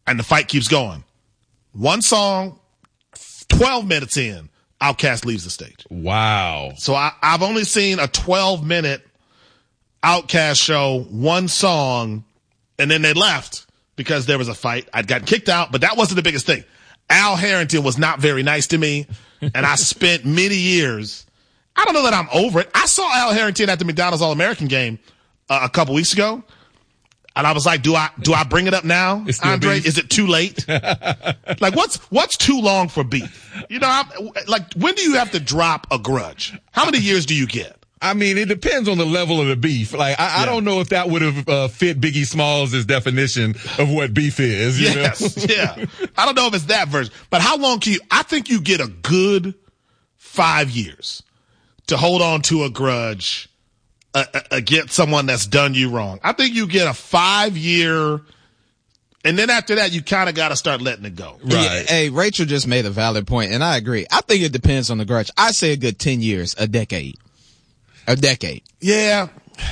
and the fight keeps going. One song, 12 minutes in, Outkast leaves the stage. Wow. So I've only seen a 12-minute Outkast show, one song, and then they left because there was a fight. I'd gotten kicked out, but that wasn't the biggest thing. Al Harrington was not very nice to me, and I spent many years. I don't know that I'm over it. I saw Al Harrington at the McDonald's All-American game a couple weeks ago, and I was like, do I bring it up now, Andre? Beef. Is it too late? Like, what's too long for beef? You know, when do you have to drop a grudge? How many years do you get? I mean, it depends on the level of the beef. Like, I don't know if that would have fit Biggie Smalls' definition of what beef is. You know? Yeah. I don't know if it's that version. But how long can you – I think you get a good 5 years to hold on to a grudge against someone that's done you wrong. I think you get a 5-year – and then after that, you kind of got to start letting it go. Right. Yeah, hey, Rachel just made a valid point, and I agree. I think it depends on the grudge. I say a good 10 years, a decade. A decade. Yeah.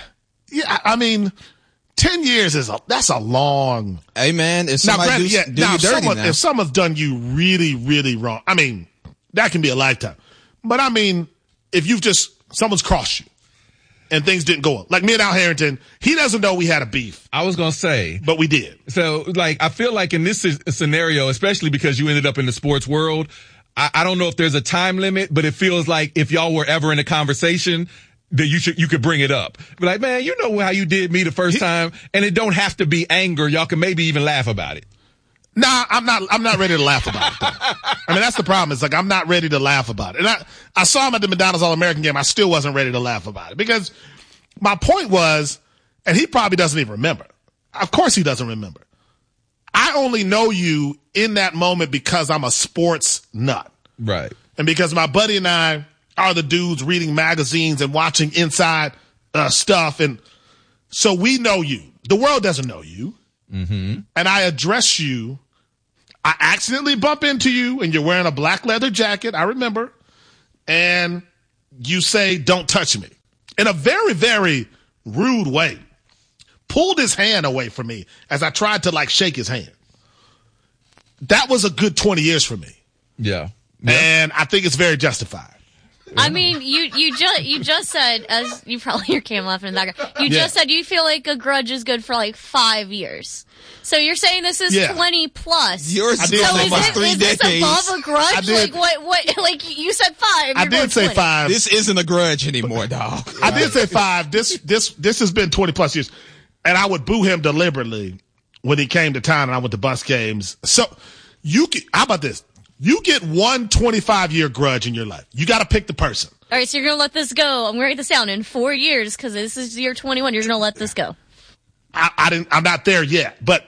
I mean, 10 years that's a long. Hey man, if somebody if someone's done you really, really wrong, I mean, that can be a lifetime. But I mean, if someone's crossed you and things didn't go up. Like me and Al Harrington, he doesn't know we had a beef. I was going to say. But we did. So, like, I feel like in this scenario, especially because you ended up in the sports world, I don't know if there's a time limit, but it feels like if y'all were ever in a conversation, that you could bring it up. Be like, man, you know how you did me the first time, and it don't have to be anger. Y'all can maybe even laugh about it. Nah, I'm not ready to laugh about it, though. I mean, that's the problem. It's like, I'm not ready to laugh about it. And I saw him at the McDonald's All-American game. I still wasn't ready to laugh about it because my point was, and he probably doesn't even remember. Of course he doesn't remember. I only know you in that moment because I'm a sports nut. Right. And because my buddy and I are the dudes reading magazines and watching inside stuff. And so we know you. The world doesn't know you. Mm-hmm. And I address you. I accidentally bump into you and you're wearing a black leather jacket. I remember. And you say, don't touch me. In a very, very rude way. Pulled his hand away from me as I tried to shake his hand. That was a good 20 years for me. Yeah. And I think it's very justified. I mean, you just said, as you probably hear Cam laughing in the background, you just said you feel like a grudge is good for 5 years. So you're saying this is 20 plus. Yours is almost 3 decades. Is this above a grudge? What, you said 5. I did say 5. This isn't a grudge anymore, dog. I did say 5. This has been 20 plus years. And I would boo him deliberately when he came to town and I went to bus games. So how about this? You get one 25-year grudge in your life. You got to pick the person. All right, so you're going to let this go. I'm going to write this down in 4 years because this is year 21. You're going to let this go. I'm not there yet, but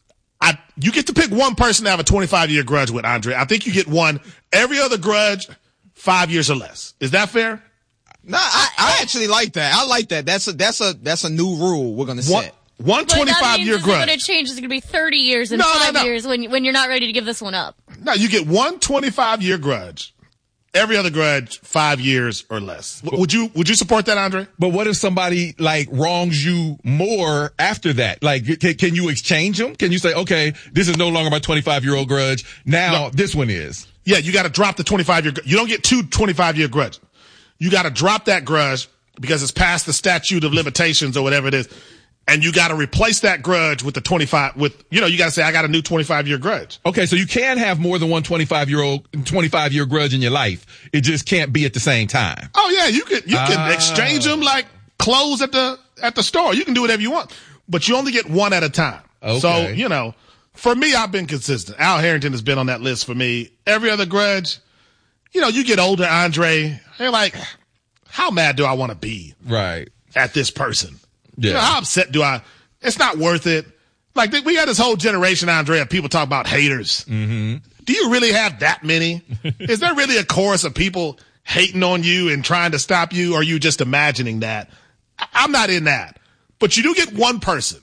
you get to pick one person to have a 25-year grudge with, Andre. I think you get one. Every other grudge, 5 years or less. Is that fair? No, I actually like that. I like that. That's a new rule we're going to set. One 25-year grudge. It's going to change. It's going to be 30 years and 5 years when you're not ready to give this one up. No, you get one 25-year grudge. Every other grudge, 5 years or less. Would you support that, Andre? But what if somebody wrongs you more after that? Can you exchange them? Can you say, okay, this is no longer my 25-year-old grudge. Now this one is. Yeah, you got to drop the 25-year. You don't get two 25-year grudges. You got to drop that grudge because it's past the statute of limitations or whatever it is. And you got to replace that grudge with the 25 you got to say, I got a new 25-year grudge. Okay. So you can have more than one 25-year grudge in your life. It just can't be at the same time. Oh yeah. You can exchange them like clothes at the store. You can do whatever you want, but you only get one at a time. Okay. So, for me, I've been consistent. Al Harrington has been on that list for me. Every other grudge, you get older, Andre. You're like, how mad do I want to be? Right. At this person? Yeah. How upset do I? It's not worth it. We got this whole generation, Andre, of people talk about haters. Mm-hmm. Do you really have that many? Is there really a chorus of people hating on you and trying to stop you? Or are you just imagining that? I'm not in that. But you do get one person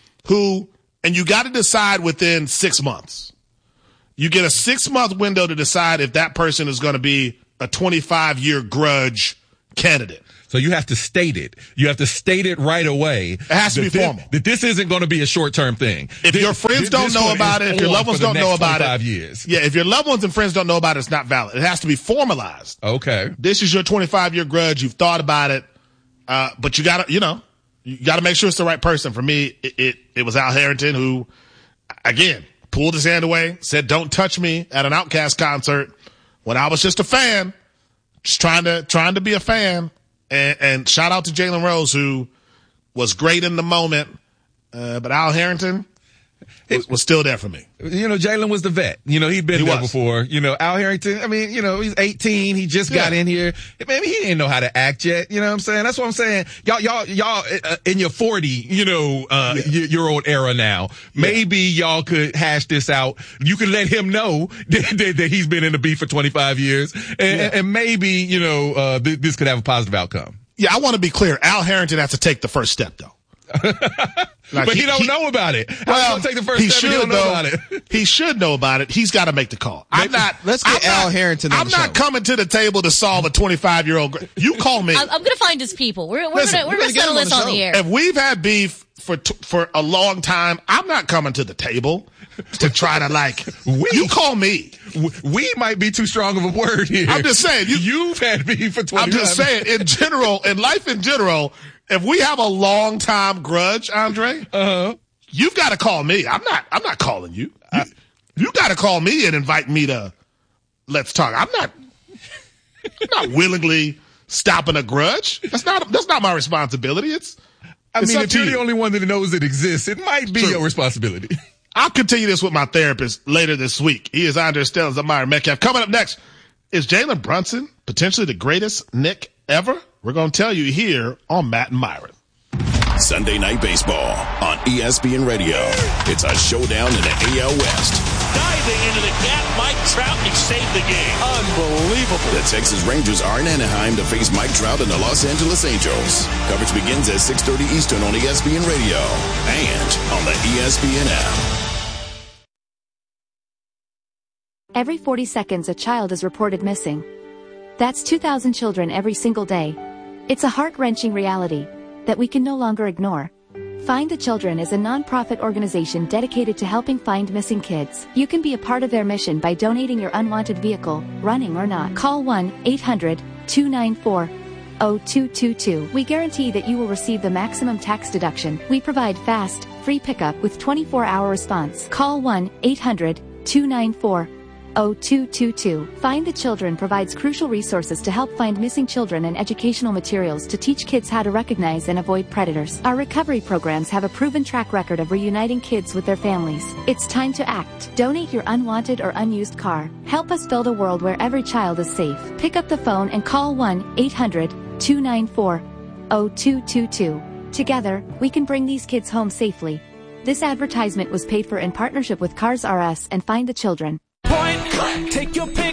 and you got to decide within 6 months. You get a 6-month window to decide if that person is going to be a 25-year grudge candidate. So you have to state it. You have to state it right away. It has to be formal. That this isn't going to be a short-term thing. If your friends don't know about it, if your loved ones don't know about it, years. Yeah, if your loved ones and friends don't know about it, it's not valid. It has to be formalized. Okay. This is your 25-year grudge. You've thought about it, but you gotta, you gotta make sure it's the right person. For me, it was Al Harrington who, again, pulled his hand away, said, "Don't touch me" at an Outkast concert when I was just a fan, just trying to be a fan. And shout out to Jalen Rose, who was great in the moment, but Al Harrington was still there for me. Jalen was the vet. He'd been there before. Al Harrington, he's 18. He just got in here. Maybe he didn't know how to act yet. You know what I'm saying? That's what I'm saying. Y'all in your 40, year old era now. Maybe y'all could hash this out. You could let him know that he's been in the beef for 25 years. And maybe, this could have a positive outcome. Yeah, I want to be clear. Al Harrington has to take the first step, though. But he don't know about it. Well, take the first step, he don't know about it. He should know about it. He's got to make the call. Let's get Al Harrington on the show. I'm not coming to the table to solve a 25-year-old. You call me. I'm going to find his people. We're going to settle this on the air. If we've had beef for a long time, I'm not coming to the table to try to you call me. We might be too strong of a word here. I'm just saying. You've had beef for 25 I'm just saying, in life in general, if we have a long time grudge, Andre, you've got to call me. I'm not calling you. You got to call me and invite me to let's talk. I'm not willingly stopping a grudge. That's not my responsibility. If you're the only one that knows it exists, it might be your responsibility. I'll continue this with my therapist later this week. He is Andre Stellans. I'm Myron Metcalf. Coming up next, is Jalen Brunson potentially the greatest Knick ever? We're going to tell you here on Matt and Myron. Sunday Night Baseball on ESPN Radio. It's a showdown in the AL West. Diving into the gap, Mike Trout, he saved the game. Unbelievable. The Texas Rangers are in Anaheim to face Mike Trout and the Los Angeles Angels. Coverage begins at 6:30 Eastern on ESPN Radio and on the ESPN app. Every 40 seconds, a child is reported missing. That's 2,000 children every single day. It's a heart-wrenching reality that we can no longer ignore. Find the Children is a non-profit organization dedicated to helping find missing kids. You can be a part of their mission by donating your unwanted vehicle, running or not. Call 1-800-294-0222. We guarantee that you will receive the maximum tax deduction. We provide fast, free pickup with 24-hour response. Call 1-800-294-0222. Find the Children provides crucial resources to help find missing children and educational materials to teach kids how to recognize and avoid predators. Our recovery programs have a proven track record of reuniting kids with their families. It's time to act. Donate your unwanted or unused car. Help us build a world where every child is safe. Pick up the phone and call 1-800-294-0222. Together, we can bring these kids home safely. This advertisement was paid for in partnership with Cars R Us and Find the Children. Point, click, take your pick,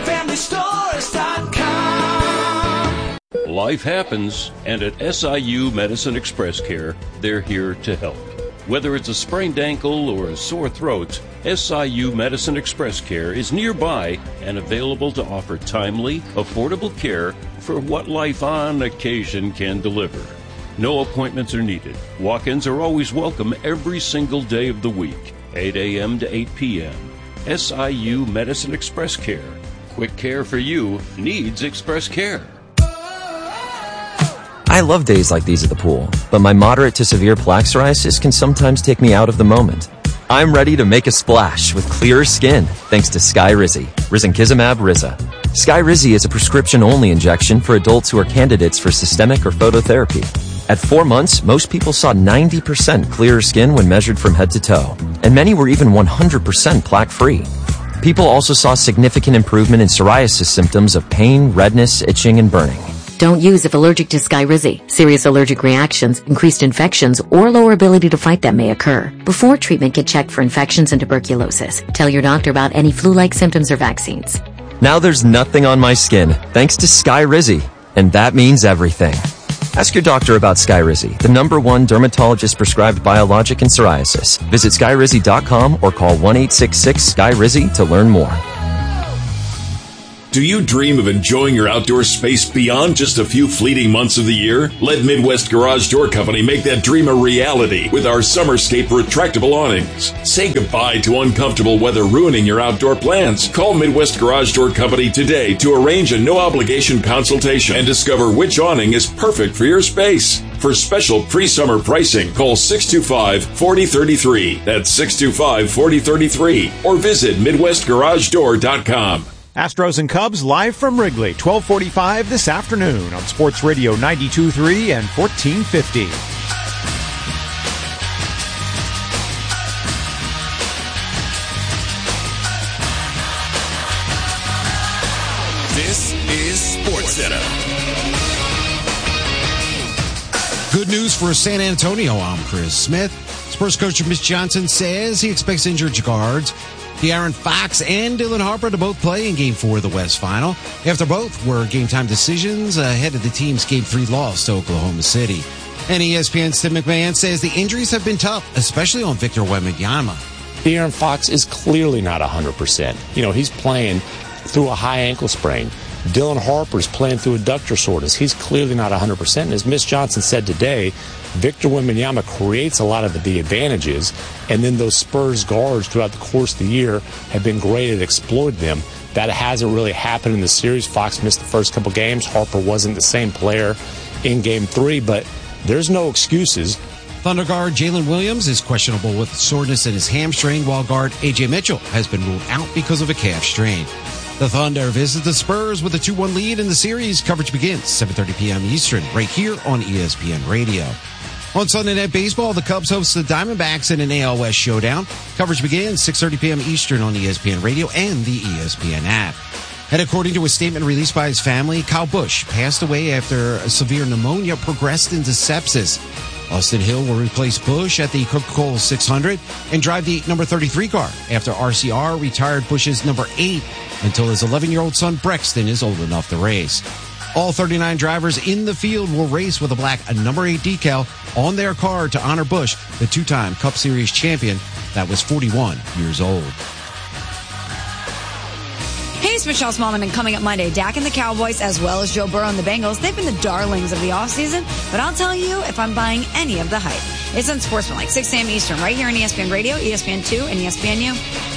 greenfamilystores.com. Life happens, and at SIU Medicine Express Care, they're here to help. Whether it's a sprained ankle or a sore throat, SIU Medicine Express Care is nearby and available to offer timely, affordable care for what life on occasion can deliver. No appointments are needed. Walk-ins are always welcome every single day of the week, 8 a.m. to 8 p.m. SIU Medicine Express Care. Quick care for you needs Express Care. I love days like these at the pool, but my moderate to severe plaque psoriasis can sometimes take me out of the moment. I'm ready to make a splash with clearer skin thanks to Skyrizi, Risankizumab Riza. Skyrizi is a prescription-only injection for adults who are candidates for systemic or phototherapy. At 4 months, most people saw 90% clearer skin when measured from head to toe, and many were even 100% plaque-free. People also saw significant improvement in psoriasis symptoms of pain, redness, itching, and burning. Don't use if allergic to Skyrizi. Serious allergic reactions, increased infections, or lower ability to fight them may occur. Before treatment, get checked for infections and tuberculosis. Tell your doctor about any flu-like symptoms or vaccines. Now there's nothing on my skin, thanks to Skyrizi, and that means everything. Ask your doctor about Skyrizi, the #1 dermatologist-prescribed biologic in psoriasis. Visit Skyrizi.com or call 1-866-SKYRIZI to learn more. Do you dream of enjoying your outdoor space beyond just a few fleeting months of the year? Let Midwest Garage Door Company make that dream a reality with our Summerscape retractable awnings. Say goodbye to uncomfortable weather ruining your outdoor plans. Call Midwest Garage Door Company today to arrange a no-obligation consultation and discover which awning is perfect for your space. For special pre-summer pricing, call 625-4033. That's 625-4033. Or visit MidwestGarageDoor.com. Astros and Cubs live from Wrigley, 12:45 this afternoon on Sports Radio 92.3 and 1450. This is SportsCenter. Good news for San Antonio. I'm Chris Smith. Spurs coach Mitch Johnson says he expects injured guards De'Aaron Fox and Dylan Harper to both play in Game 4 of the West Final, after both were game-time decisions ahead of the team's Game 3 loss to Oklahoma City. And ESPN's Tim McMahon says the injuries have been tough, especially on Victor Wembanyama. De'Aaron Fox is clearly not 100%. He's playing through a high ankle sprain. Dylan Harper's playing through adductor soreness. He's clearly not 100%. And as Mitch Johnson said today, Victor Wembanyama creates a lot of the advantages, and then those Spurs guards throughout the course of the year have been great at exploiting them. That hasn't really happened in the series. Fox missed the first couple games. Harper wasn't the same player in Game 3, but there's no excuses. Thunder guard Jalen Williams is questionable with soreness in his hamstring, while guard A.J. Mitchell has been ruled out because of a calf strain. The Thunder visit the Spurs with a 2-1 lead in the series. Coverage begins 7:30 p.m. Eastern, right here on ESPN Radio. On Sunday Night Baseball, the Cubs host the Diamondbacks in an AL West showdown. Coverage begins 6:30 p.m. Eastern on ESPN Radio and the ESPN app. And according to a statement released by his family, Kyle Busch passed away after a severe pneumonia progressed into sepsis. Austin Hill will replace Busch at the Coca-Cola 600 and drive the number 33 car after RCR retired Busch's number 8 until his 11-year-old son Brexton is old enough to race. All 39 drivers in the field will race with a black number 8 decal on their car to honor Busch, the two-time Cup Series champion that was 41 years old. Hey, it's Michelle Smallman, and coming up Monday, Dak and the Cowboys, as well as Joe Burrow and the Bengals, they've been the darlings of the offseason, but I'll tell you if I'm buying any of the hype. It's Unsportsmanlike, 6 a.m. Eastern, right here on ESPN Radio, ESPN2, and ESPNU.